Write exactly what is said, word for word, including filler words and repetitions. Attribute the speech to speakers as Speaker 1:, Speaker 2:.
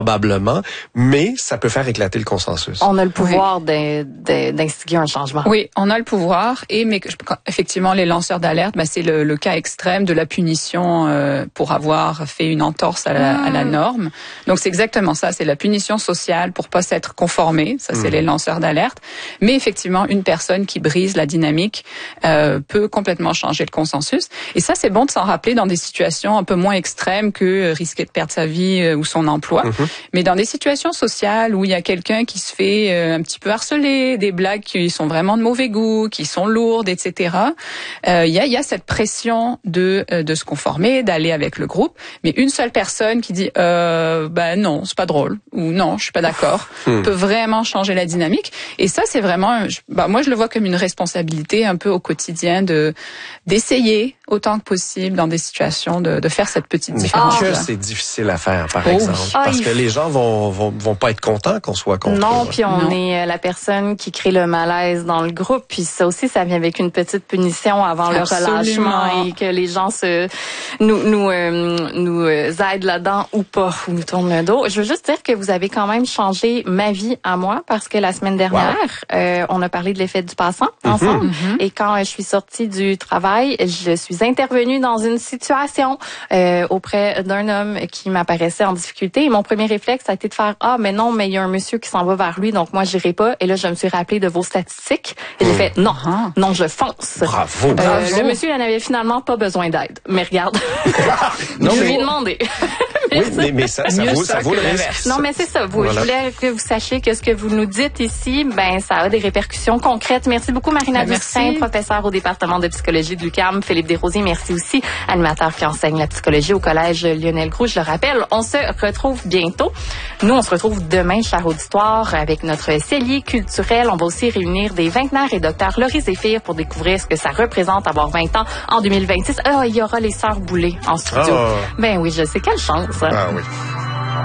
Speaker 1: probablement, mais ça peut faire éclater le consensus.
Speaker 2: On a le pouvoir oui. de, de, d'instiguer un changement.
Speaker 3: Oui, on a le pouvoir, et mais effectivement, les lanceurs d'alerte, ben, c'est le, le cas extrême de la punition euh, pour avoir fait une entorse à la, mmh. à la norme. Donc c'est exactement ça, c'est la punition sociale pour pas s'être conformé. Ça, c'est mmh. les lanceurs d'alerte. Mais effectivement, une personne qui brise la dynamique euh, peut complètement changer le consensus. Et ça, c'est bon de s'en rappeler dans des situations un peu moins extrêmes que risquer de perdre sa vie euh, ou son emploi. Mmh. Mais dans des situations sociales où il y a quelqu'un qui se fait euh, un petit peu harceler, des blagues qui sont vraiment de mauvais goût, qui sont lourdes, et cetera. Euh, il y a, il y a cette pression de euh, de se conformer, d'aller avec le groupe. Mais une seule personne qui dit euh, ben non, c'est pas drôle ou non, je suis pas d'accord, mmh. peut vraiment changer la dynamique. Et ça, c'est vraiment, ben, moi je le vois comme une responsabilité un peu au quotidien de d'essayer autant que possible dans des situations de, de faire cette petite différence.
Speaker 1: Que c'est difficile à faire, par oh. exemple, ah, parce que les gens vont, vont vont pas être contents qu'on soit contre.
Speaker 2: Non, puis on non. est la personne qui crée le malaise dans le groupe, puis ça aussi, ça vient avec une petite punition avant Absolument. le relâchement et que les gens se nous nous euh, nous aident là-dedans ou pas, ou nous tournent le dos. Je veux juste dire que vous avez quand même changé ma vie à moi, parce que la semaine dernière, wow. euh, on a parlé de l'effet du passant ensemble, mm-hmm. et quand je suis sortie du travail, je suis intervenue dans une situation euh, auprès d'un homme qui m'apparaissait en difficulté, et mon premier réflexe a été de faire ah mais non mais il y a un monsieur qui s'en va vers lui, donc moi j'irai pas. Et là je me suis rappelé de vos statistiques et j'ai fait non ah. non je fonce.
Speaker 1: Bravo,
Speaker 2: euh,
Speaker 1: bravo.
Speaker 2: Le monsieur il n'avait finalement pas besoin d'aide, mais regarde
Speaker 1: non,
Speaker 2: je
Speaker 1: mais...
Speaker 2: lui ai demandé.
Speaker 1: Oui, mais, mais ça, ça vaut, ça vaut le risque.
Speaker 2: Non, mais c'est ça. Vous, voilà. Je voulais que vous sachiez que ce que vous nous dites ici, ben, ça a des répercussions concrètes. Merci beaucoup, Marina ben, Bustin, professeure au département de psychologie de l'U Q A M. Philippe Desrosiers, merci aussi, animateur qui enseigne la psychologie au collège Lionel Groux. Je le rappelle, on se retrouve bientôt. Nous, on se retrouve demain, cher auditoire, avec notre cellier culturel. On va aussi réunir des vingtenaires et docteur Laurie Zéphir pour découvrir ce que ça représente avoir vingt ans en deux mille vingt-six. Ah, il y aura les sœurs Boulay en studio. Oh. Ben oui, je sais. Quelle chance.
Speaker 1: Ah oui.